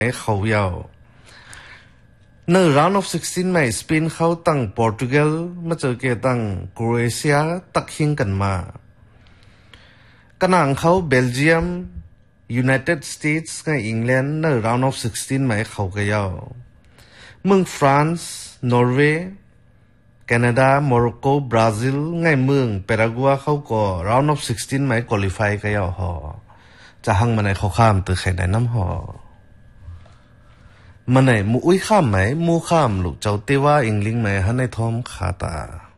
เขายาวใน round of 16ไม่สเปนเขาตั้งโปรตุเกสมาเจอเกตั้งโครเอเชียตักหิงกันมากันนังเขาเบลเยียม United States กับอังกฤษใน round of 16ไม่เขาก็ยาวเมืองฝรั่งนอร์เวย์แคนาดาโมร็อกโกบราซิลไงเมืองเปรากวัวเขาก็ round of 16ไม่คุริฟายก็ยาวหอจะหังมันในเขาข้ามตัวแข่งในน้ำหอมันไหนมูอุ้ยข้ามไหมมูข้ามลูกเจ้าเตว่าอิงลิงไหมฮันในทอมขาตา